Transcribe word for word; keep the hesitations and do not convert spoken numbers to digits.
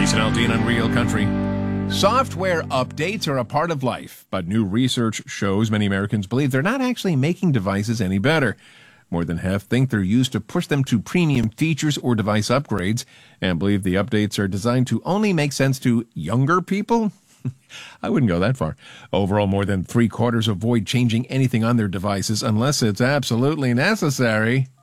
Jason Aldean on Real Country. Software updates are a part of life, but new research shows many Americans believe they're not actually making devices any better. More than half think they're used to push them to premium features or device upgrades, and believe the updates are designed to only make sense to younger people. I wouldn't go that far. Overall, more than three quarters avoid changing anything on their devices unless it's absolutely necessary.